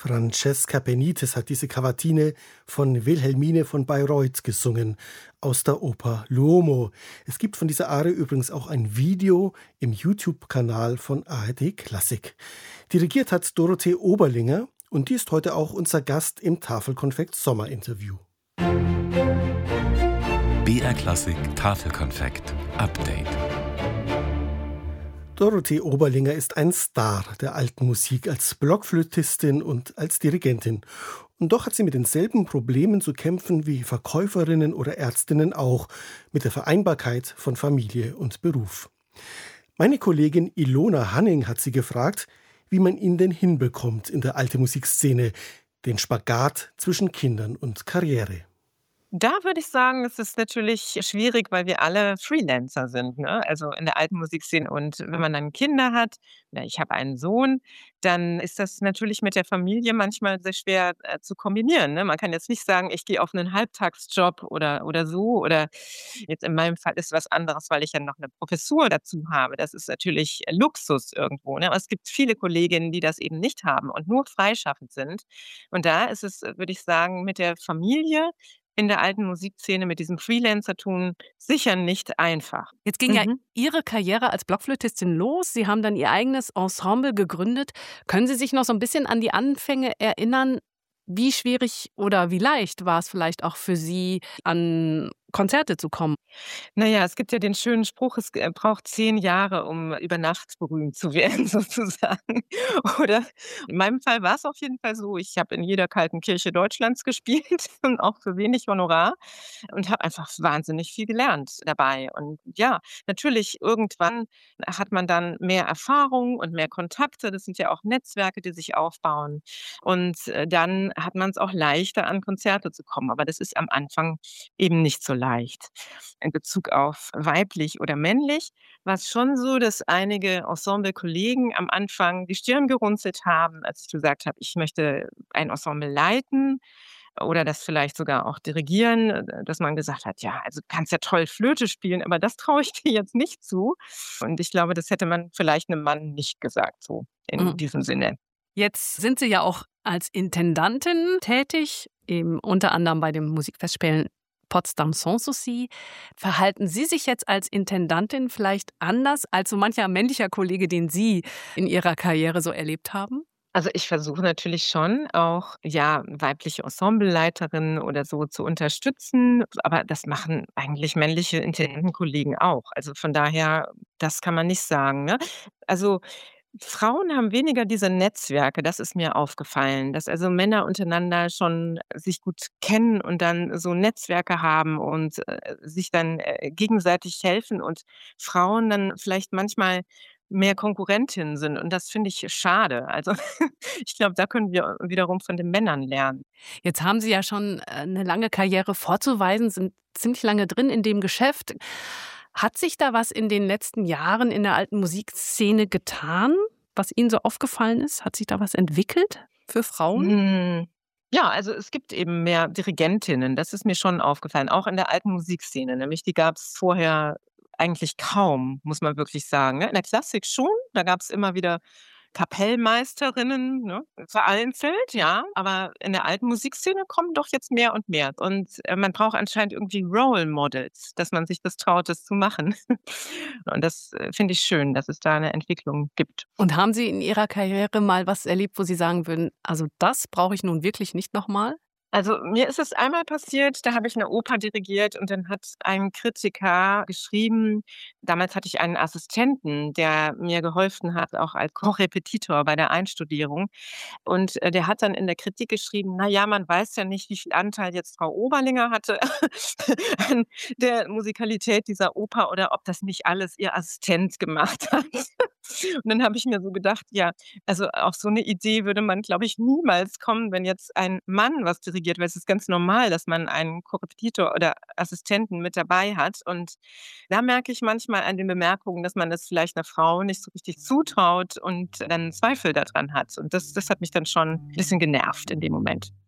Francesca Benitez hat diese Kavatine von Wilhelmine von Bayreuth gesungen, aus der Oper L'Uomo. Es gibt von dieser Arie übrigens auch ein Video im YouTube-Kanal von ARD Klassik. Dirigiert hat Dorothee Oberlinger und die ist heute auch unser Gast im Tafelkonfekt Sommerinterview. BR Klassik Tafelkonfekt Update. Dorothee Oberlinger ist ein Star der alten Musik als Blockflötistin und als Dirigentin. Und doch hat sie mit denselben Problemen zu kämpfen wie Verkäuferinnen oder Ärztinnen auch, mit der Vereinbarkeit von Familie und Beruf. Meine Kollegin Ilona Hanning hat sie gefragt, wie man ihn denn hinbekommt in der alten Musikszene, den Spagat zwischen Kindern und Karriere. Da würde ich sagen, es ist natürlich schwierig, weil wir alle Freelancer sind, ne? Also in der alten Musikszene. Und wenn man dann Kinder hat, ich habe einen Sohn, dann ist das natürlich mit der Familie manchmal sehr schwer zu kombinieren. Ne? Man kann jetzt nicht sagen, ich gehe auf einen Halbtagsjob oder so. Oder jetzt in meinem Fall ist was anderes, weil ich ja noch eine Professur dazu habe. Das ist natürlich Luxus irgendwo. Ne? Aber es gibt viele Kolleginnen, die das eben nicht haben und nur freischaffend sind. Und da ist es, würde ich sagen, mit der Familie in der alten Musikszene mit diesem Freelancer-Tun sicher nicht einfach. Jetzt ging ja Ihre Karriere als Blockflötistin los. Sie haben dann Ihr eigenes Ensemble gegründet. Können Sie sich noch so ein bisschen an die Anfänge erinnern? Wie schwierig oder wie leicht war es vielleicht auch für Sie, an Konzerte zu kommen? Naja, es gibt ja den schönen Spruch, es braucht 10 Jahre, um über Nacht berühmt zu werden sozusagen. Oder in meinem Fall war es auf jeden Fall so, ich habe in jeder kalten Kirche Deutschlands gespielt und auch für wenig Honorar und habe einfach wahnsinnig viel gelernt dabei. Und ja, natürlich irgendwann hat man dann mehr Erfahrung und mehr Kontakte. Das sind ja auch Netzwerke, die sich aufbauen. Und dann hat man es auch leichter, an Konzerte zu kommen. Aber das ist am Anfang eben nicht so leicht. In Bezug auf weiblich oder männlich war es schon so, dass einige Ensemble-Kollegen am Anfang die Stirn gerunzelt haben, als ich gesagt habe, ich möchte ein Ensemble leiten oder das vielleicht sogar auch dirigieren, dass man gesagt hat, ja, also du kannst ja toll Flöte spielen, aber das traue ich dir jetzt nicht zu. Und ich glaube, das hätte man vielleicht einem Mann nicht gesagt, so in diesem Sinne. Jetzt sind Sie ja auch als Intendantin tätig, eben unter anderem bei den Musikfestspielen Potsdam Sanssouci. Verhalten Sie sich jetzt als Intendantin vielleicht anders als so mancher männlicher Kollege, den Sie in Ihrer Karriere so erlebt haben? Also ich versuche natürlich schon auch, ja, weibliche Ensembleleiterinnen oder so zu unterstützen, aber das machen eigentlich männliche Intendantenkollegen auch. Also von daher, das kann man nicht sagen, ne? Also Frauen haben weniger diese Netzwerke, das ist mir aufgefallen, dass also Männer untereinander schon sich gut kennen und dann so Netzwerke haben und sich dann gegenseitig helfen und Frauen dann vielleicht manchmal mehr Konkurrentinnen sind und das finde ich schade. Also ich glaube, da können wir wiederum von den Männern lernen. Jetzt haben Sie ja schon eine lange Karriere vorzuweisen, sind ziemlich lange drin in dem Geschäft. Hat sich da was in den letzten Jahren in der alten Musikszene getan, was Ihnen so aufgefallen ist? Hat sich da was entwickelt für Frauen? Ja, also es gibt eben mehr Dirigentinnen, das ist mir schon aufgefallen, auch in der alten Musikszene, nämlich die gab es vorher eigentlich kaum, muss man wirklich sagen, ne? In der Klassik schon, da gab es immer wieder Kapellmeisterinnen, ne, vereinzelt, ja, aber in der alten Musikszene kommen doch jetzt mehr und mehr. Und, man braucht anscheinend irgendwie Role Models, dass man sich das traut, das zu machen. Und das, finde ich schön, dass es da eine Entwicklung gibt. Und haben Sie in Ihrer Karriere mal was erlebt, wo Sie sagen würden, also das brauche ich nun wirklich nicht nochmal? Also, mir ist es einmal passiert, da habe ich 'ne Oper dirigiert und dann hat ein Kritiker geschrieben, damals hatte ich einen Assistenten, der mir geholfen hat, auch als Korrepetitor bei der Einstudierung. Und, der hat dann in der Kritik geschrieben: „Na ja, man weiß ja nicht, wie viel Anteil jetzt Frau Oberlinger hatte an der Musikalität dieser Oper oder ob das nicht alles ihr Assistent gemacht hat.“ Und dann habe ich mir so gedacht, ja, also auf so 'ne Idee würde man, glaube ich, niemals kommen, wenn jetzt ein Mann was dirigiert, weil es ist ganz normal, dass man einen Korrepetitor oder Assistenten mit dabei hat. Und da merke ich manchmal an den Bemerkungen, dass man das vielleicht 'ner Frau nicht so richtig zutraut und dann Zweifel da dran hat. Und das hat mich dann schon 'n bisschen genervt in dem Moment.